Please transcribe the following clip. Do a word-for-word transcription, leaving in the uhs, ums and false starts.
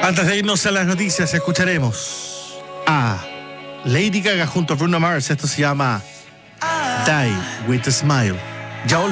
Antes de irnos a las noticias, escucharemos a Lady Gaga junto a Bruno Mars. Esto se llama Die With A Smile. Ya